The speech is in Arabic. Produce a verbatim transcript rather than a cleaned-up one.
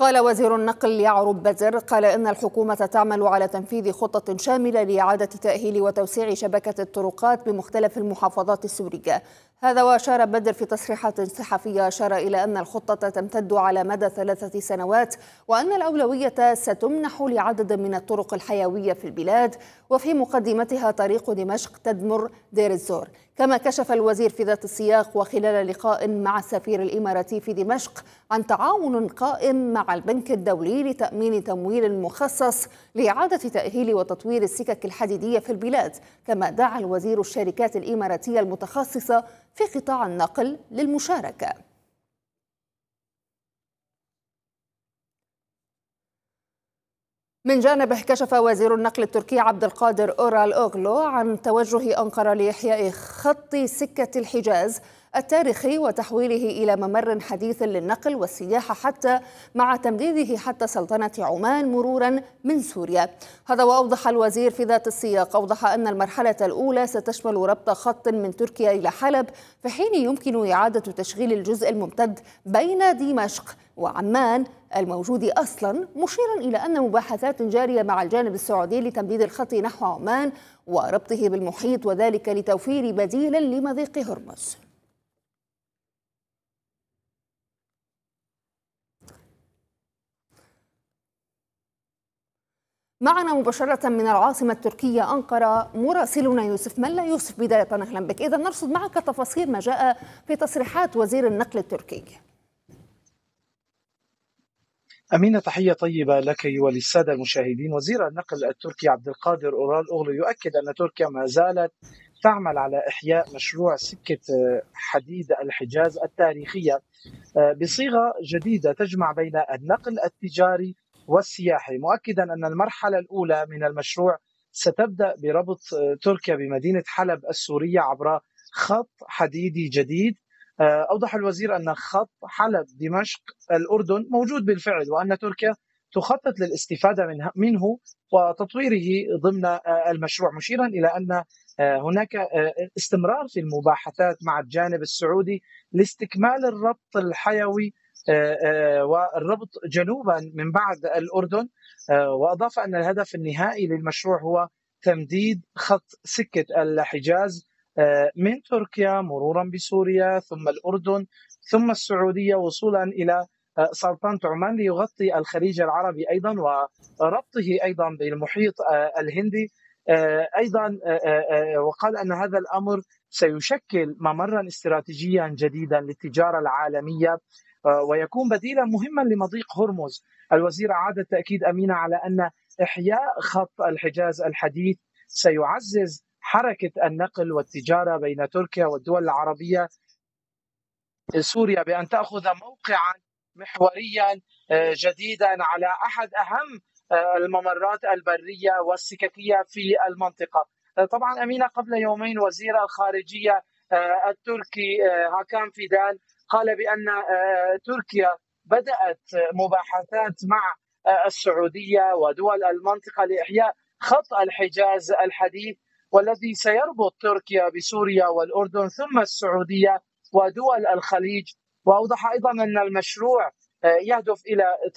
قال وزير النقل يعرب بدر قال إن الحكومة تعمل على تنفيذ خطة شاملة لإعادة تأهيل وتوسيع شبكة الطرقات بمختلف المحافظات السورية. هذا وأشار بدر في تصريحات صحفية أشار إلى أن الخطة تمتد على مدى ثلاثة سنوات وأن الأولوية ستمنح لعدد من الطرق الحيوية في البلاد وفي مقدمتها طريق دمشق تدمر دير الزور. كما كشف الوزير في ذات السياق وخلال لقاء مع السفير الإماراتي في دمشق عن تعاون قائم مع البنك الدولي لتأمين تمويل مخصص لإعادة تأهيل وتطوير السكك الحديدية في البلاد. كما دعا الوزير الشركات الإماراتية المتخصصة في قطاع النقل للمشاركة. من جانبه كشف وزير النقل التركي عبد القادر أورال أوغلو عن توجه أنقرة لإحياء خط سكة الحجاز التاريخي وتحويله إلى ممر حديث للنقل والسياحة حتى مع تمديده حتى سلطنة عمان مرورا من سوريا. هذا وأوضح الوزير في ذات السياق أوضح أن المرحلة الأولى ستشمل ربط خط من تركيا إلى حلب في حين يمكن إعادة تشغيل الجزء الممتد بين دمشق وعمان الموجود أصلا، مشيرا إلى أن مباحثات جارية مع الجانب السعودي لتمديد الخط نحو عمان وربطه بالمحيط وذلك لتوفير بديل لمضيق هرمز. معنا مباشرة من العاصمة التركية أنقرة مراسلنا يوسف ملا. يوسف، بداية أهلا بك. إذا نرصد معك تفاصيل ما جاء في تصريحات وزير النقل التركي. أمينة، تحية طيبة لك وللسادة المشاهدين. وزير النقل التركي عبد القادر أورال أوغلو يؤكد أن تركيا ما زالت تعمل على إحياء مشروع سكة حديد الحجاز التاريخية بصيغة جديدة تجمع بين النقل التجاري والسياحي، مؤكدا أن المرحلة الأولى من المشروع ستبدأ بربط تركيا بمدينة حلب السورية عبر خط حديدي جديد. أوضح الوزير أن خط حلب دمشق الأردن موجود بالفعل وأن تركيا تخطط للاستفادة منه وتطويره ضمن المشروع، مشيرا إلى أن هناك استمرار في المباحثات مع الجانب السعودي لاستكمال الربط الحيوي والربط جنوبا من بعد الأردن. وأضاف أن الهدف النهائي للمشروع هو تمديد خط سكة الحجاز من تركيا مرورا بسوريا ثم الأردن ثم السعودية وصولا إلى سلطنة عمان ليغطي الخليج العربي أيضا وربطه أيضا بالمحيط الهندي أيضا. وقال أن هذا الأمر سيشكل ممرا استراتيجيا جديدا للتجارة العالمية ويكون بديلا مهما لمضيق هرمز. الوزير أعاد التأكيد أمينة على أن إحياء خط الحجاز الحديث سيعزز حركة النقل والتجارة بين تركيا والدول العربية، سوريا بأن تأخذ موقعا محوريا جديدا على أحد أهم الممرات البرية والسككية في المنطقة. طبعا أمينة، قبل يومين وزير الخارجية التركي هاكان فيدان قال بأن تركيا بدأت مباحثات مع السعودية ودول المنطقة لإحياء خط الحجاز الحديث والذي سيربط تركيا بسوريا والأردن ثم السعودية ودول الخليج. وأوضح أيضا أن المشروع يهدف إلى